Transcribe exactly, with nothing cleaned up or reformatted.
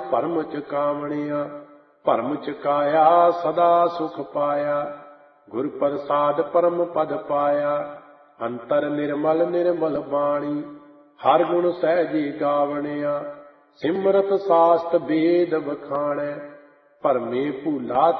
ਭਰਮ ਚੁਕਾਵਣਿਆ। ਭਰਮ ਚੁਕਾਇਆ ਸਦਾ ਸੁਖ ਪਾਇਆ, ਗੁਰ ਪ੍ਰਸਾਦ ਪਰਮ ਪਦ ਪਾਇਆ। ਅੰਤਰ ਨਿਰਮਲ ਨਿਰਮਲ ਬਾਣੀ, ਹਰ ਗੁਣ ਸਹਿਜੀ ਗਾਵਣਿਆ। ਸਿਮਰਤ ਸਾਸਤ ਵੇਦ ਵਖਾਣੈ, ਭਰਮੇ ਭੂਲਾ